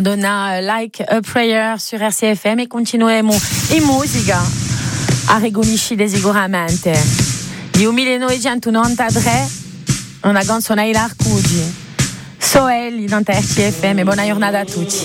Madonna, Like a Prayer sur RCFM e continuiamo in musica a riconoscere sicuramente. Di 1993 una canzone di Larcugi. Soel in RCFM e buona giornata a tutti.